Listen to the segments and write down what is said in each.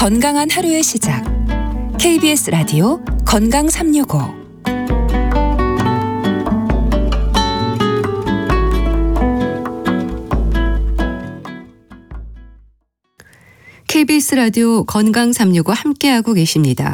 건강한 하루의 시작. KBS 라디오 건강 365. KBS 라디오 건강 365 함께하고 계십니다.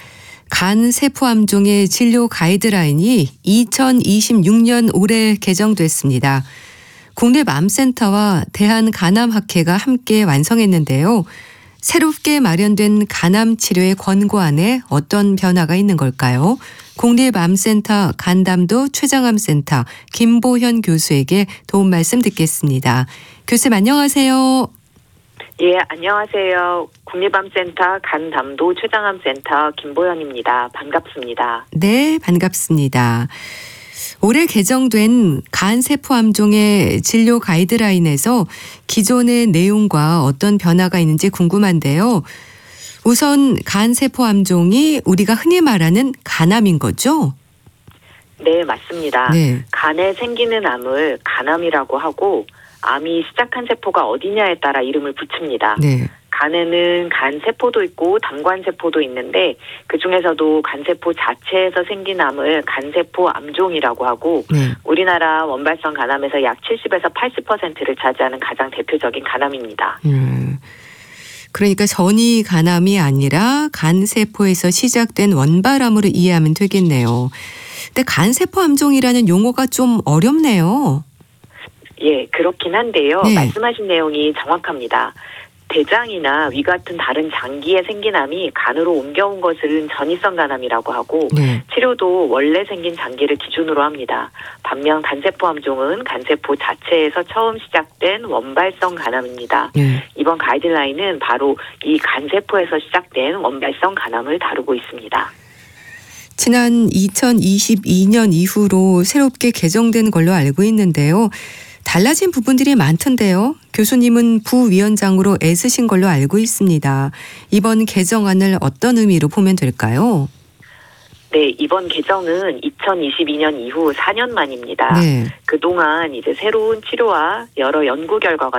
간 세포암종의 진료 가이드라인이 2026년 올해 개정됐습니다. 국내 암센터와 대한간암학회가 함께 완성했는데요. 새롭게 마련된 간암 치료의 권고안에 어떤 변화가 있는 걸까요? 국립암센터 간담도 췌장암센터 김보현 교수에게 도움 말씀 듣겠습니다. 교수님 안녕하세요. 예, 안녕하세요. 국립암센터 간담도 췌장암센터 김보현입니다. 반갑습니다. 네, 반갑습니다. 올해 개정된 간세포암종의 진료 가이드라인에서 기존의 내용과 어떤 변화가 있는지 궁금한데요. 우선 간세포암종이 우리가 흔히 말하는 간암인 거죠? 네, 맞습니다. 네. 간에 생기는 암을 간암이라고 하고 암이 시작한 세포가 어디냐에 따라 이름을 붙입니다. 네. 간에는 간세포도 있고 담관세포도 있는데 그중에서도 간세포 자체에서 생긴 암을 간세포암종이라고 하고 네. 우리나라 원발성 간암에서 약 70에서 80%를 차지하는 가장 대표적인 간암입니다. 그러니까 전이 간암이 아니라 간세포에서 시작된 원발암으로 이해하면 되겠네요. 근데 간세포암종이라는 용어가 좀 어렵네요. 예, 그렇긴 한데요. 네. 말씀하신 내용이 정확합니다. 대장이나 위 같은 다른 장기에 생긴 암이 간으로 옮겨온 것은 전이성 간암이라고 하고 네. 치료도 원래 생긴 장기를 기준으로 합니다. 반면 간세포암종은 간세포 자체에서 처음 시작된 원발성 간암입니다. 네. 이번 가이드라인은 바로 이 간세포에서 시작된 원발성 간암을 다루고 있습니다. 지난 2022년 이후로 새롭게 개정된 걸로 알고 있는데요. 달라진 부분들이 많던데요. 교수님은 부위원장으로 애쓰신 걸로 알고 있습니다. 이번 개정안을 어떤 의미로 보면 될까요? 네, 이번 개정은 2022년 이후 4년 만입니다. 네. 그동안 이제 새로운 치료와 여러 연구 결과가